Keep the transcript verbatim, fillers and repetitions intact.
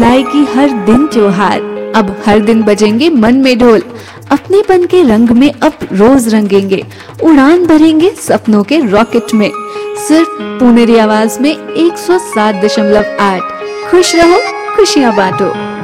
लाएगी हर दिन त्योहार। अब हर दिन बजेंगे मन में ढोल, अपनेपन के रंग में अब रोज रंगेंगे, उड़ान भरेंगे सपनों के रॉकेट में। सिर्फ पुनेरी आवाज में एक सौ सात दशमलव आठ। खुश रहो, खुशियां बांटो।